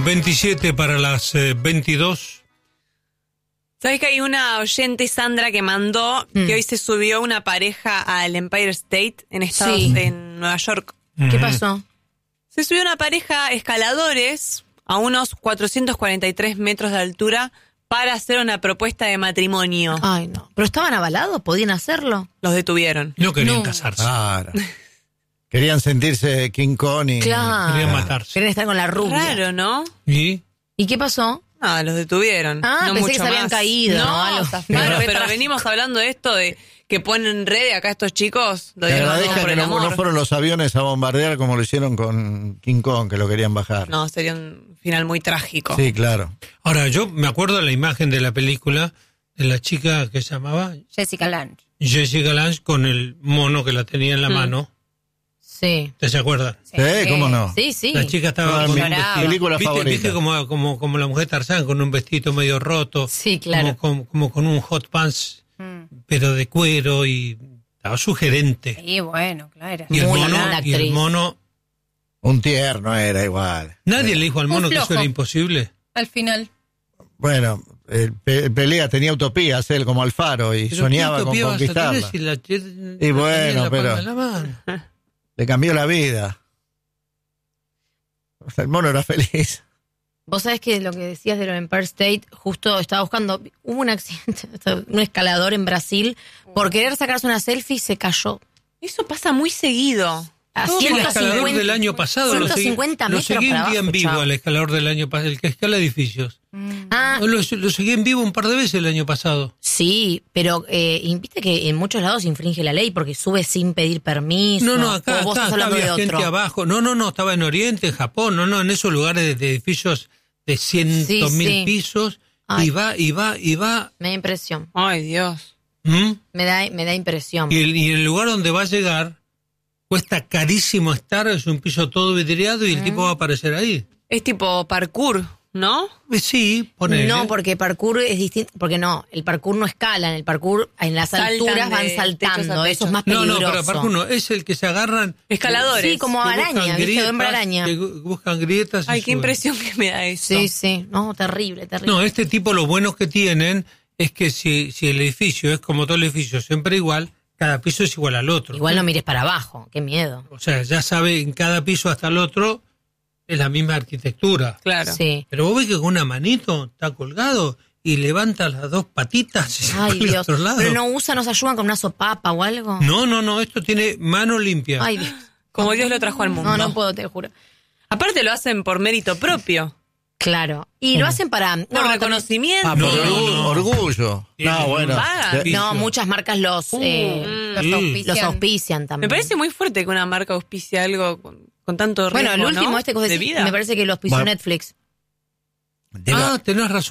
27 para las 22. ¿Sabes que hay una oyente, Sandra, que mandó que hoy se subió una pareja al Empire State en Nueva York? ¿Qué pasó? Se subió una pareja escaladores a unos 443 metros de altura para hacer una propuesta de matrimonio. Ay, no. ¿Pero estaban avalados? ¿Podían hacerlo? Los detuvieron. No querían casarse. Claro. Querían sentirse King Kong y... Claro. Querían matarse. Querían estar con la rubia. Raro, ¿no? ¿Y? ¿Y qué pasó? Ah, los detuvieron. Ah, no pensé mucho que se habían más. caído, ¿no? No, Algo. zafaron, pero venimos hablando de esto de que ponen en red acá estos chicos. Lo Te dieron todo agradezca por que el no amor. fueron los aviones a bombardear como lo hicieron con King Kong, que lo querían bajar. No, sería un final muy trágico. Sí, claro. Ahora, yo me acuerdo de la imagen de la película de la chica que se llamaba Jessica Lange. Jessica Lange con el mono que la tenía en la mano. Sí. ¿Te se acuerdan? Sí, ¿cómo no? Sí, sí. La chica estaba con un Lloraba. vestido. Película favorita. ¿Viste como la mujer Tarzán con un vestido medio roto? Sí, claro. Como con un hot pants, pero de cuero y estaba sugerente. Sí, bueno, claro. Y el Muy mono, buena y el actriz. mono, Un tierno era igual. nadie le dijo al mono que eso flojo. era imposible. Al final. Bueno, Pelea tenía utopías, él como Alfaro, y Pero soñaba ¿qué con utopía vas a tener conquistarla. si la Y la bueno, tenía en la palma pero- de la mano? Le cambió la vida. O sea, el mono era feliz. Vos sabés que lo que decías de lo Empire State, justo estaba buscando, hubo un accidente, un escalador en Brasil, por querer sacarse una selfie se cayó. Eso pasa muy seguido. A Sí, el escalador 150 del año pasado lo seguí 150 lo metros seguí para un día en abajo, vivo, chao. al escalador del año pasado, el que escala edificios. Ah, Lo seguí en vivo un par de veces el año pasado. sí, pero viste que en muchos lados infringe la ley porque sube sin pedir permiso. No, acá, o vos estás acá hablando había de gente otro. abajo. No, estaba en Oriente, en Japón, en esos lugares de edificios de 100.000 Sí. pisos. Ay. Y va. Me da impresión. Ay, Dios. ¿Mm? Me da impresión. Y el lugar donde va a llegar cuesta carísimo estar, es un piso todo vidriado y el tipo va a aparecer ahí. Es tipo parkour, ¿no? Sí, ponele. No, porque parkour es distinto, porque no, el parkour no escala, en el parkour en las Saltan alturas de van techos a saltando, eso techos. es más No, peligroso. pero parkour no, es el que se agarran. Escaladores. Sí, como que araña, buscan ¿viste? grietas, Hombre araña. que buscan grietas. y Ay, qué suben. impresión que me da eso. Sí, no, terrible. No, este tipo lo bueno que tienen es que si el edificio es como todo el edificio, siempre igual, cada piso es igual al otro. Igual no mires para abajo, qué miedo. O sea, ya sabe, en cada piso hasta el otro es la misma arquitectura. Claro. Sí. Pero vos ves que con una manito está colgado y levanta las dos patitas y se Ay, pone al Dios. otro lado. Pero nos ayudan con una sopapa o algo. No, esto tiene mano limpia. Ay, Dios. Como Dios lo trajo al mundo. No puedo, te lo juro. Aparte lo hacen por mérito propio. Claro. Y lo hacen para... Por no, reconocimiento. Ah, por No. orgullo. No, bueno. Pagan. Piso. No, muchas marcas los Sí. auspician también. Me parece muy fuerte que una marca auspicie algo con tanto riesgo, Bueno, el último ¿no? este que vos de decís, vida. me parece que lo auspició Bueno. Netflix. Debe- Tenés razón.